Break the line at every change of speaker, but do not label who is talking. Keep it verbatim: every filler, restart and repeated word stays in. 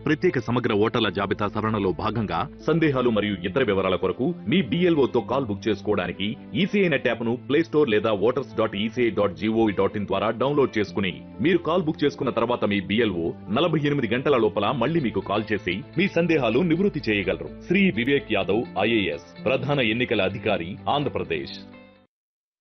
ప్రత్యేక సమగ్ర ఓటర్ల జాబితా సవరణలో భాగంగా సందేహాలు మరియు ఇతర వివరాల కొరకు మీ BLO తో కాల్ బుక్ చేసుకోవడానికి ఈసీఐ నెట్ యాప్ ను ప్లే స్టోర్ లేదా voters dot ECI dot GOV dot in ద్వారా డౌన్లోడ్ చేసుకుని మీరు కాల్ బుక్ చేసుకున్న తర్వాత మీ బిఎల్ఓ నలభై ఎనిమిది గంటల లోపల మళ్ళీ మీకు కాల్ చేసి మీ సందేహాలు నివృత్తి చేయగలరు. శ్రీ వివేక్ యాదవ్ ఐఏఎస్, ప్రధాన ఎన్నికల అధికారి, ఆంధ్రప్రదేశ్.